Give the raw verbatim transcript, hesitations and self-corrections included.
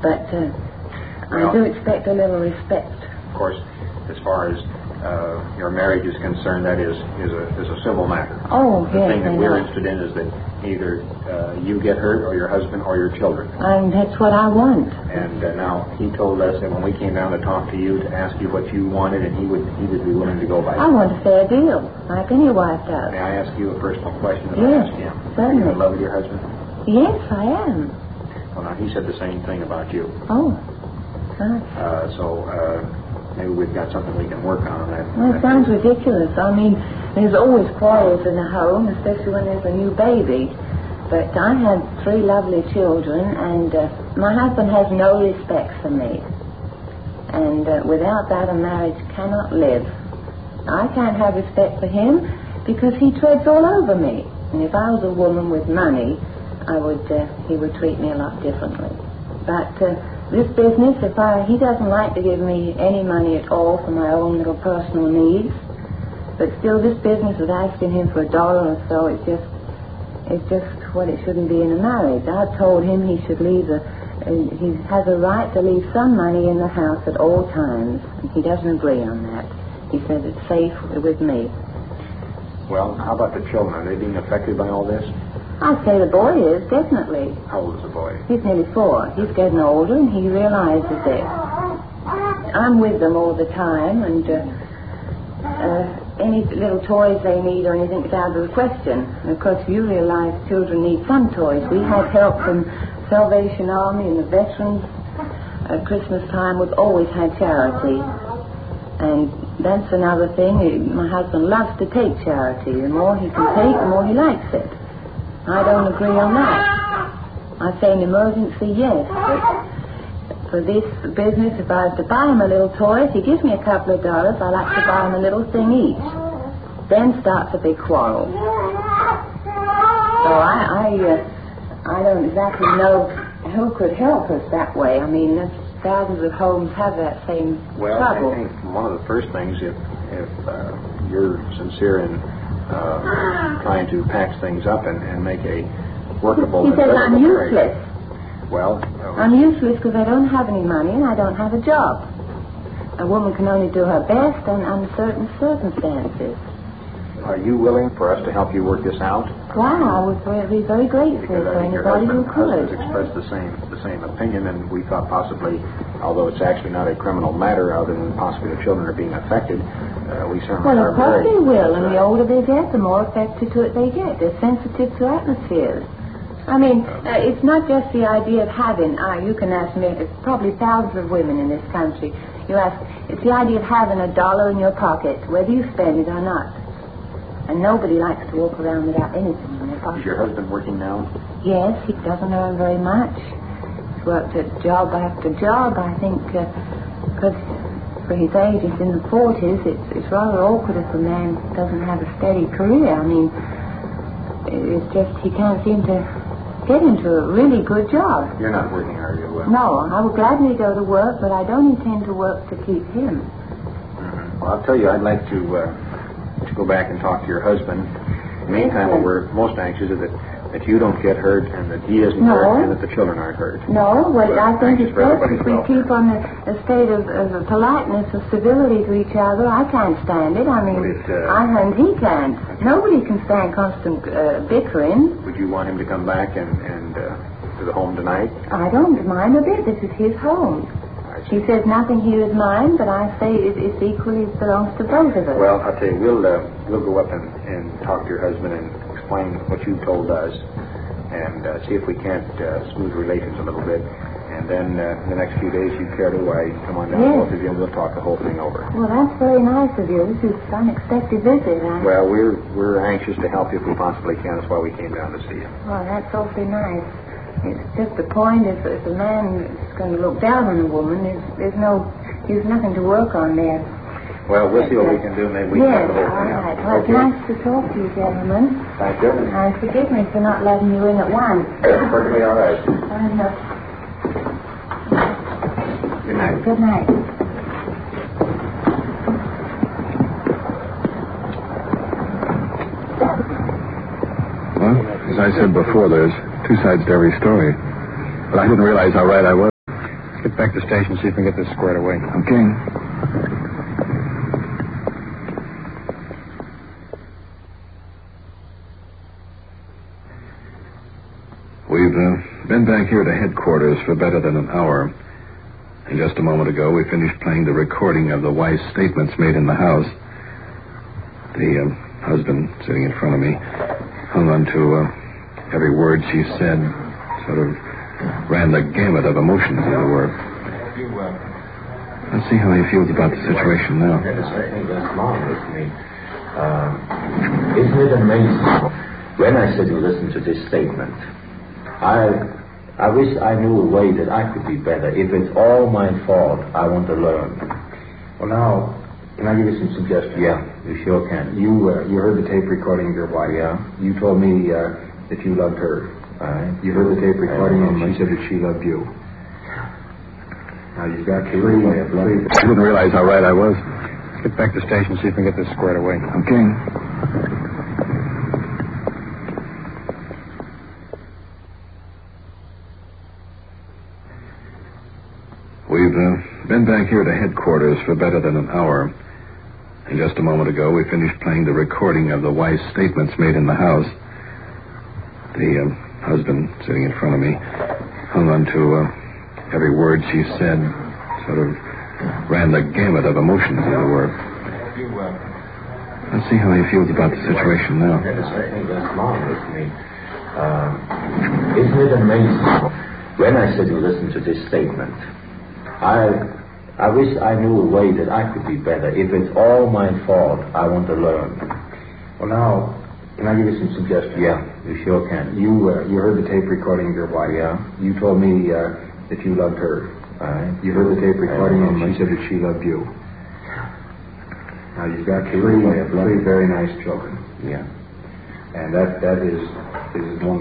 But uh, well, I do expect a little respect. Of course, as far as uh, your marriage is concerned, that is is a is a civil matter. Oh, the yes. The thing that I we're know. interested in is that either uh, you get hurt or your husband or your children. And that's what I want. And uh, now he told us that when we came down to talk to you to ask you what you wanted, and he would he would be willing to go by. I want a fair deal, like any wife does. May I ask you a personal question that Yes, I asked him? certainly. Are you in love with your husband? Yes, I am. Well, now he said the same thing about you. Oh. Huh. Uh, so uh, maybe we've got something we can work on. That, Well, it sounds ridiculous. I mean, there's always quarrels in the home, especially when there's a new baby. But I had three lovely children, and uh, my husband has no respect for me. And uh, without that, a marriage cannot live. I can't have respect for him because he treads all over me. And if I was a woman with money, I would, uh, he would treat me a lot differently. But uh, this business, if I, he doesn't like to give me any money at all for my own little personal needs. But still, this business of asking him for a dollar or so, it's just, it's just what it shouldn't be in a marriage. I told him he should leave a, uh, he has a right to leave some money in the house at all times. And he doesn't agree on that. He says it's safe with me. Well, how about the children? Are they being affected by all this? I'd say the boy is, definitely. How old is the boy? He's nearly four. He's getting older, and he realizes it. I'm with them all the time, and uh, uh, any little toys they need or anything is out of the question. And of course, you realize children need some toys. We had help from Salvation Army and the veterans. At Christmas time, we've always had charity. And that's another thing. My husband loves to take charity. The more he can take, the more he likes it. I don't agree on that. I say in emergency, yes. But for this business, if I was to buy him a little toy, if he gives me a couple of dollars, I like to buy him a little thing each. Then starts a big quarrel. So I, I, uh, I don't exactly know who could help us that way. I mean, thousands of homes have that same well, trouble. Well, I think one of the first things, if if uh, you're sincere in uh, trying to patch things up and, and make a workable... He says I'm useless. Well... Uh, I'm useless because I don't have any money and I don't have a job. A woman can only do her best un- under certain circumstances. Are you willing for us to help you work this out? Wow, I would be very grateful because for I think your anybody husband, who could. husband's expressed the same the same opinion, and we thought possibly, although it's actually not a criminal matter, other than possibly the children are being affected, uh, we certainly well, are of course very... they will, and uh, the older they get, the more affected to it they get. They're sensitive to atmospheres. I mean, uh, it's not just the idea of having, uh, you can ask me, it's probably thousands of women in this country. You ask, it's the idea of having a dollar in your pocket, whether you spend it or not. And nobody likes to walk around without anything in their pocket. Is your husband working now? Yes, he doesn't earn very much. He's worked at job after job, I think, because uh, for his age, he's in the forties, it's, it's rather awkward if a man doesn't have a steady career. I mean, it's just he can't seem to get into a really good job. You're not working, are you? Uh, No, I would gladly go to work, but I don't intend to work to keep him. Mm-hmm. Well, I'll tell you, I'd like to... Uh, to go back and talk to your husband. In the meantime, what we're most anxious is that, that you don't get hurt and that he isn't no. hurt and that the children aren't hurt. No, well, We're I think anxious it's for best everybody's if we welfare. keep on a, a state of, of politeness, of civility to each other. I can't stand it. I mean, Well, it, uh, I and he can't. Nobody can stand constant uh, bickering. Would you want him to come back and, and uh, to the home tonight? I don't mind a bit. This is his home. He says nothing here is mine, but I say it, it's equally it belongs to both of us. Well, I'll tell you, we'll uh, we'll go up and, and talk to your husband and explain what you told us, and uh, see if we can't uh, smooth relations a little bit. And then uh, in the next few days, you care to, I come on down, yes. both of you, and we'll talk the whole thing over. Well, that's very nice of you. This is an unexpected visit. I... Well, we're we're anxious to help you if we possibly can. That's why we came down to see you. Well, that's awfully nice. It's just the point, if, if a man is going to look down on a woman, there's, there's no, there's nothing to work on there. Well, we'll see what we can do. Maybe we yes, can the whole all thing right. out. Well, it's Okay. nice to talk to you, gentlemen. Thank you. And forgive me for not letting you in at once. It's perfectly all right. I know. Good night. Good night. Well, as I said before, there's two sides to every story. But I didn't realize how right I was. Get back to the station, see if we can get this squared away. Okay. We've uh, been back here to headquarters for better than an hour. And just a moment ago, we finished playing the recording of the wife's statements made in the house. The uh, husband, sitting in front of me, hung on to uh, every word she said, sort of ran the gamut of emotions, as it were. Let's see how he feels about the situation now. That's marvelous to me. Uh, isn't it amazing? When I said you listen to this statement, I I wish I knew a way that I could be better. If it's all my fault, I want to learn. Well, now, can I give you some suggestions? Yeah, you sure can. You uh, you heard the tape recording of your wife. Yeah. You told me uh, that you loved her. All right. You heard the tape recording, I and know. she said that she loved you. Now, you've got three... way of loving. I didn't realize how right I was. Let's get back to the station, see if we can get this squared away. Okay. We've uh, been back here to headquarters for better than an hour. And just a moment ago, we finished playing the recording of the wife's statements made in the house. The uh, husband, sitting in front of me, hung on to uh, every word she said, sort of ran the gamut of emotions, as it were. Let's see how he feels about the situation now. That's marvelous to me. Uh, isn't it amazing? When I said you listen to this statement, I I wish I knew a way that I could be better. If it's all my fault, I want to learn. Well, now, can I give you some suggestions? Yeah, you sure can. You uh, you heard the tape recording of your wife. Yeah. You told me uh, that you loved her. All right. You heard the tape recording, I and know. she said that she loved you. Now, you've got three, way of loving. three very nice children. Yeah. And that, that is, is one